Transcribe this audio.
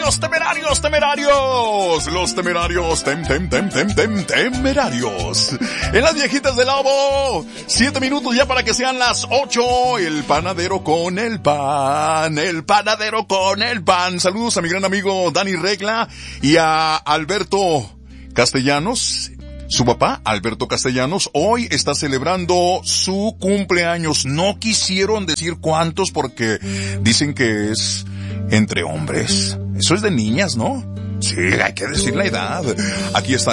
los temerarios, temerarios. En las viejitas del Lobo, 7 minutos ya para que sean las 8, el panadero con el pan. Saludos a mi gran amigo Dani Regla y a Alberto Castellanos. Su papá, Alberto Castellanos, hoy está celebrando su cumpleaños. No quisieron decir cuántos porque dicen que es entre hombres. Eso es de niñas, ¿no? Sí, hay que decir la edad. Aquí está